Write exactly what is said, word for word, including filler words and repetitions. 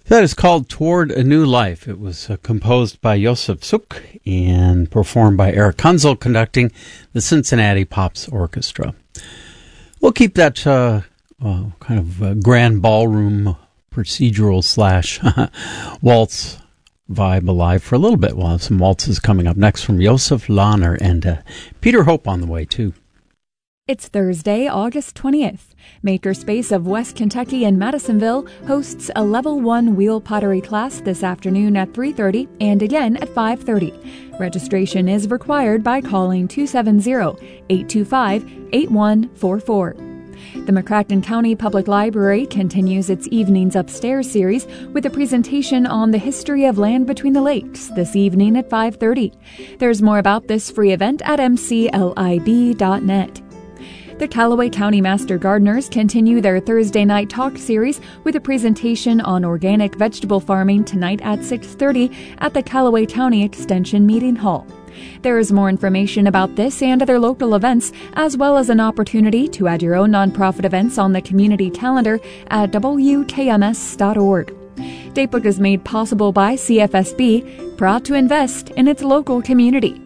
That is called Toward a New Life. It was uh, composed by Josef Suk and performed by Eric Kunzel, conducting the Cincinnati Pops Orchestra. We'll keep that uh, uh, kind of uh, grand ballroom procedural slash waltz vibe alive for a little bit. We'll have some waltzes coming up next from Josef Lahner and uh, Peter Hope on the way, too. It's Thursday, August twentieth. Makerspace of West Kentucky in Madisonville hosts a Level one wheel pottery class this afternoon at three thirty and again at five thirty. Registration is required by calling two seven zero, eight two five, eight one four four. The McCracken County Public Library continues its Evenings Upstairs series with a presentation on the history of land between the lakes this evening at five thirty. There's more about this free event at m c lib dot net. The Callaway County Master Gardeners continue their Thursday night talk series with a presentation on organic vegetable farming tonight at six thirty at the Callaway County Extension Meeting Hall. There is more information about this and other local events, as well as an opportunity to add your own nonprofit events on the community calendar at w k m s dot org. Datebook is made possible by C F S B, proud to invest in its local community.